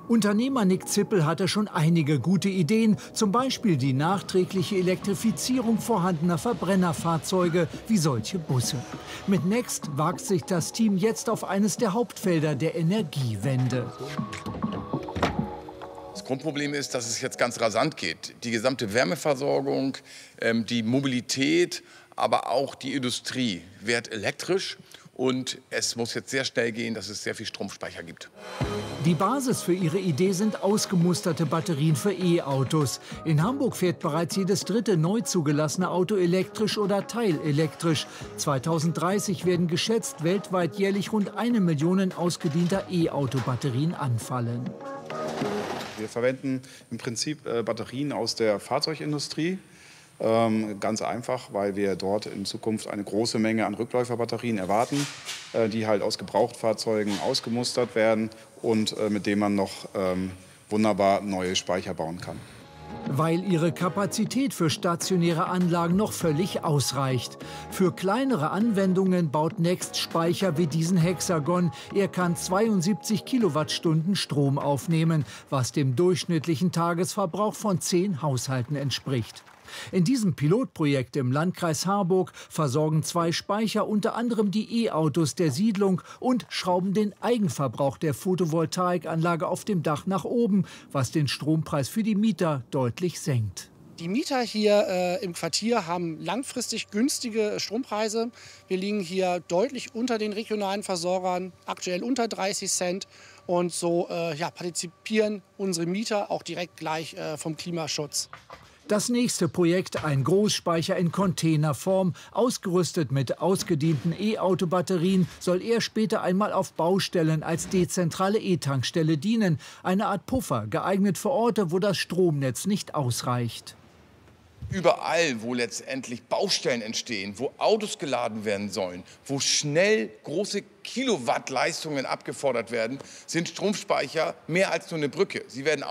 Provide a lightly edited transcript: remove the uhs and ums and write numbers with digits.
Unternehmer Nick Zippel hatte schon einige gute Ideen, zum Beispiel die nachträgliche Elektrifizierung vorhandener Verbrennerfahrzeuge wie solche Busse. Mit Next wagt sich das Team jetzt auf eines der Hauptfelder der Energiewende. Das Grundproblem ist, dass es jetzt ganz rasant geht. Die gesamte Wärmeversorgung, die Mobilität, aber auch die Industrie wird elektrisch. Und es muss jetzt sehr schnell gehen, dass es sehr viel Stromspeicher gibt. Die Basis für ihre Idee sind ausgemusterte Batterien für E-Autos. In Hamburg fährt bereits jedes dritte neu zugelassene Auto elektrisch oder teilelektrisch. 2030 werden geschätzt weltweit jährlich rund 1 Million ausgedienter E-Auto-Batterien anfallen. Wir verwenden im Prinzip Batterien aus der Fahrzeugindustrie. Ganz einfach, weil wir dort in Zukunft eine große Menge an Rückläuferbatterien erwarten, die halt aus Gebrauchtfahrzeugen ausgemustert werden und mit denen man noch wunderbar neue Speicher bauen kann. Weil ihre Kapazität für stationäre Anlagen noch völlig ausreicht. Für kleinere Anwendungen baut Next Speicher wie diesen Hexagon. Er kann 72 Kilowattstunden Strom aufnehmen, was dem durchschnittlichen Tagesverbrauch von 10 Haushalten entspricht. In diesem Pilotprojekt im Landkreis Harburg versorgen 2 Speicher unter anderem die E-Autos der Siedlung und schrauben den Eigenverbrauch der Photovoltaikanlage auf dem Dach nach oben, was den Strompreis für die Mieter deutlich senkt. Die Mieter hier im Quartier haben langfristig günstige Strompreise. Wir liegen hier deutlich unter den regionalen Versorgern, aktuell unter 30 Cent. Und so partizipieren unsere Mieter auch direkt gleich vom Klimaschutz. Das nächste Projekt, ein Großspeicher in Containerform, ausgerüstet mit ausgedienten E-Auto-Batterien, soll er später einmal auf Baustellen als dezentrale E-Tankstelle dienen. Eine Art Puffer, geeignet für Orte, wo das Stromnetz nicht ausreicht. Überall, wo letztendlich Baustellen entstehen, wo Autos geladen werden sollen, wo schnell große Kilowattleistungen abgefordert werden, sind Stromspeicher mehr als nur eine Brücke. Sie werden